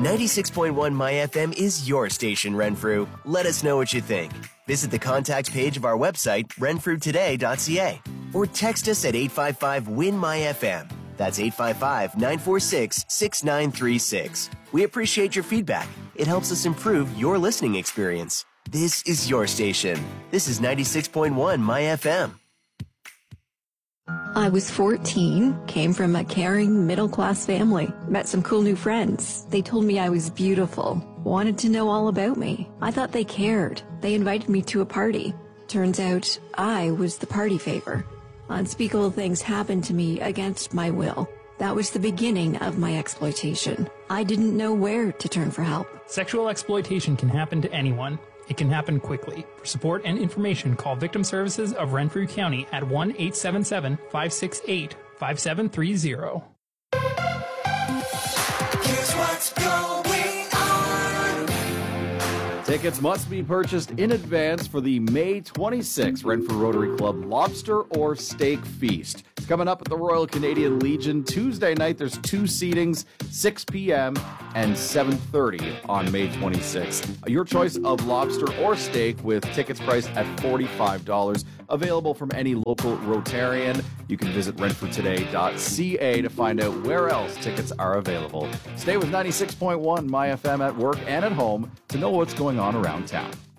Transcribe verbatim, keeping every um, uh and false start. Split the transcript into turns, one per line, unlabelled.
ninety-six point one My F M is your station, Renfrew. Let us know what you think. Visit the contact page of our website, renfrew today dot c a, or text us at eight five five, W I N, M Y F M. That's eight five five, nine four six, six nine three six. We appreciate your feedback. It helps us improve your listening experience. This is your station. This is ninety-six point one My F M.
I was fourteen, came from a caring middle-class family, met some cool new friends. They told me I was beautiful, wanted to know all about me. I thought they cared. They invited me to a party. Turns out I was the party favor. Unspeakable things happened to me against my will. That was the beginning of my exploitation. I didn't know where to turn for help.
Sexual exploitation can happen to anyone. It can happen quickly. For support and information, call Victim Services of Renfrew County at one eight seven seven, five six eight, five seven three zero.
Here's what's going on.
Tickets must be purchased in advance for the May twenty-sixth Renfrew Rotary Club Lobster or Steak Feast. It's coming up at the Royal Canadian Legion Tuesday night. There's two seatings, six p.m. and seven thirty on May twenty-sixth. Your choice of lobster or steak with tickets priced at forty-five dollars. Available from any local Rotarian. You can visit renfrew today dot c a to find out where else tickets are available. Stay with ninety-six point one My F M at work and at home to know what's going on around town.